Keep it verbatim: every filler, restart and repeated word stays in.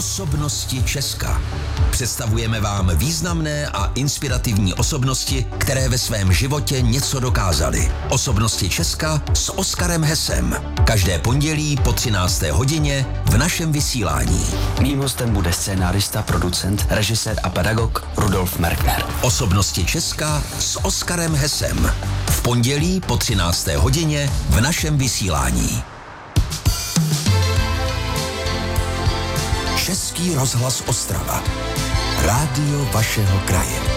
Osobnosti Česka. Představujeme vám významné a inspirativní osobnosti, které ve svém životě něco dokázaly. Osobnosti Česka s Oskarem Hesem. Každé pondělí po třinácté hodině v našem vysílání. Mým hostem bude scénárista, producent, režisér a pedagog Rudolf Merkner. Osobnosti Česka s Oskarem Hesem. V pondělí po třinácté hodině v našem vysílání. Český rozhlas Ostrava. Rádio vašeho kraje.